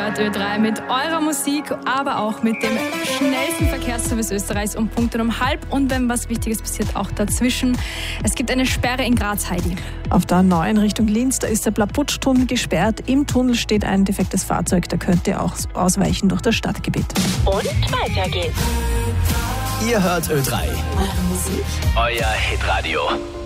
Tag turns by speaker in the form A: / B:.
A: hört Ö3 mit eurer Musik, aber auch mit dem schnellsten Verkehrsservice Österreichs um Punkt um 12:30. Und wenn was Wichtiges passiert, auch dazwischen. Es gibt eine Sperre in Graz, Heidi.
B: Auf der A9 Richtung Linz, da ist der Blaputsch-Tunnel gesperrt. Im Tunnel steht ein defektes Fahrzeug, da könnt ihr auch ausweichen durch das Stadtgebiet.
C: Und weiter geht's.
D: Ihr hört Ö3.
C: Eure Musik.
D: Euer Hitradio.